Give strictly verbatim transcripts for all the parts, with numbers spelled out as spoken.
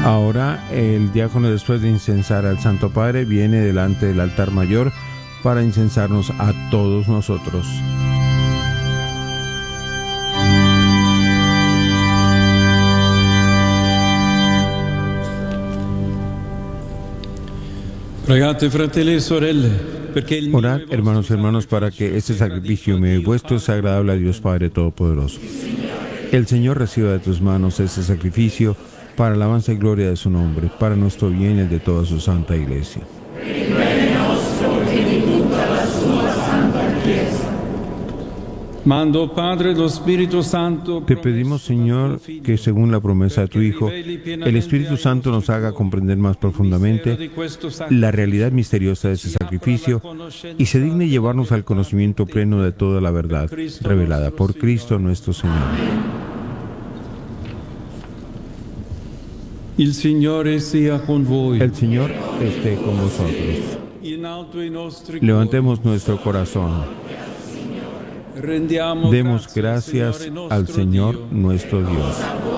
Ahora el diácono, después de incensar al Santo Padre, viene delante del altar mayor para incensarnos a todos nosotros. Pregate, fratelli e sorelle, perché il Orad, hermanos y hermanos, para que este sacrificio mío y vuestro sea agradable a Dios Padre Todopoderoso. El Señor reciba de tus manos este sacrificio para alabanza y gloria de su nombre, para nuestro bien y el de toda su santa Iglesia. Mando, Padre, lo Spirito Santo. Te pedimos, Señor, que según la promesa de tu Hijo, el Espíritu Santo nos haga comprender más profundamente la realidad misteriosa de ese sacrificio y se digne llevarnos al conocimiento pleno de toda la verdad revelada por Cristo nuestro Señor. Il Signore sia con voi. El Señor esté con vosotros. In alto i nostri Levantemos nuestro corazón. rendiamo Demos grazie gracias Signore al nostro Señor Dio. nuestro Dios.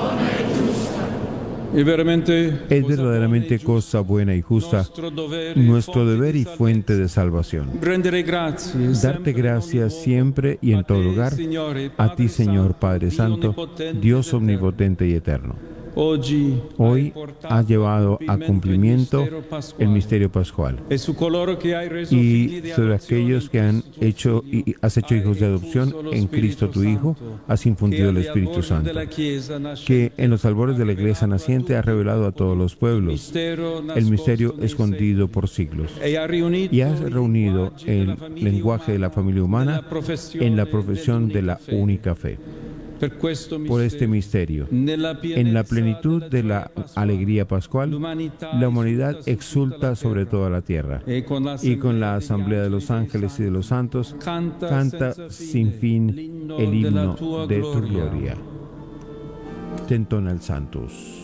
E veramente Es verdaderamente cosa buena y justa, nostro dovere, nuestro fonte deber di y salvezza. fuente de salvación. Rendere grazie Darte sempre gracias ogni siempre y en volta. todo A te, lugar, Signore, a Padre ti, Señor Santo, Padre Dio Santo, onnipotente Dios ed eterno. omnipotente y eterno. Oggi Hoy hai portato has llevado a cumplimiento il mistero el pasquale. misterio pascual. E su coloro che hai reso figli Y di sobre adozione aquellos in que han Cristo hecho Gesù, y has hecho hai hijos de infuso adopción lo en Cristo tu Spirito Hijo, Santo, has infundido el che agli Espíritu albori Santo, della Chiesa que nascente en los albores de la ha iglesia rivelato a naciente ha tutti i revelado a todos popoli los il pueblos mistero el nascosto misterio nei escondido secoli. por siglos. E ha riunito Y has i reunido linguaggi della el famiglia lenguaje de la umana familia humana nella professione en la profesión de la dell'unica fede. única fe. Per questo Por este misterio, nella en la pienezza plenitud della de la gioia pasquale, alegría pascual, l'umanità la humanidad esulta su tutta exulta la sobre terra. toda la tierra. E con la Y con la asamblea asamblea de los ángeles y de los santos, canta, canta senza sin fine fin l'inno el della himno tua de tu gloria. gloria. Tentona el Santos.